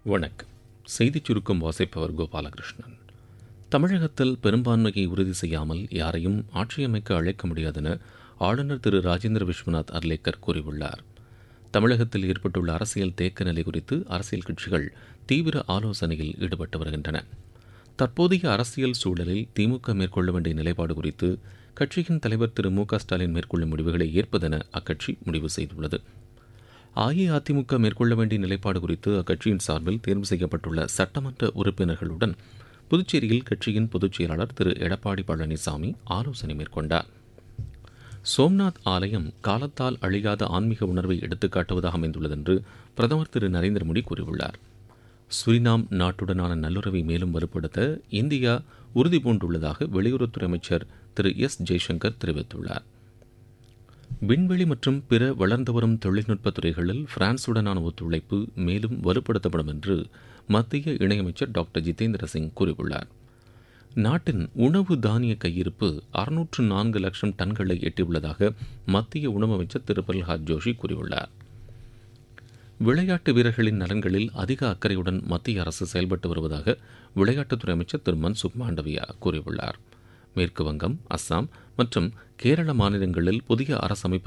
வணக்கம். செய்திச் சுருக்கம் வாசிப்பவர் கோபாலகிருஷ்ணன். தமிழகத்தில் பெரும்பான்மையை உறுதி செய்யாமல் யாரையும் ஆட்சியமைக்க அழைக்க முடியாதென ஆளுநர் திரு ராஜேந்திர விஸ்வநாத் அர்லேக்கர் கூறியுள்ளார். தமிழகத்தில் ஏற்பட்டுள்ள அரசியல் தேக்க நிலை குறித்து அரசியல் கட்சிகள் தீவிர ஆலோசனையில் ஈடுபட்டு வருகின்றன. தற்போதைய அரசியல் சூழலில் திமுக மேற்கொள்ள வேண்டிய நிலைப்பாடு குறித்து கட்சியின் தலைவர் திரு மு க ஸ்டாலின் மேற்கொள்ளும் முடிவுகளை ஏற்பதென அக்கட்சி முடிவு செய்துள்ளது. அஇஅதிமுக மேற்கொள்ள வேண்டிய நிலைப்பாடு குறித்து அக்கட்சியின் சார்பில் தேர்வு செய்யப்பட்டுள்ள சட்டமன்ற உறுப்பினர்களுடன் புதுச்சேரியில் கட்சியின் பொதுச் செயலாளர் திரு எடப்பாடி பழனிசாமி ஆலோசனை மேற்கொண்டார். சோம்நாத் ஆலயம் காலத்தால் அழியாத ஆன்மீக உணர்வை எடுத்துக்காட்டுவதாக அமைந்துள்ளது என்று பிரதமர் திரு நரேந்திர மோடி கூறியுள்ளார். சுரினாம் நாட்டுடனான நல்லுறவை மேலும் வலுப்படுத்த இந்தியா உறுதிபூண்டுள்ளதாக வெளியுறவுத்துறை அமைச்சர் திரு எஸ் ஜெய்சங்கர் தெரிவித்துள்ளார். விண்வெளி மற்றும் பிற வளர்ந்து வரும் தொழில்நுட்ப துறைகளில் பிரான்சுடனான ஒத்துழைப்பு மேலும் வலுப்படுத்தப்படும் என்று மத்திய இணையமைச்சர் டாக்டர் ஜிதேந்திர சிங் கூறியுள்ளார். நாட்டின் உணவு தானிய கையிருப்பு 604 லட்சம் டன்களை எட்டியுள்ளதாக மத்திய உணவு அமைச்சர் திரு பிரல்ஹாத் ஜோஷி கூறியுள்ளார். விளையாட்டு வீரர்களின் நலன்களில் அதிக அக்கறையுடன் மத்திய அரசு செயல்பட்டு வருவதாக விளையாட்டுத்துறை அமைச்சர் திரு மன்சுக் மாண்டவியா கூறியுள்ளார். மேற்கு வங்கம், அஸ்ஸாம் மற்றும் கேரள மாநிலங்களில் புதிய அரசு அமைப்பது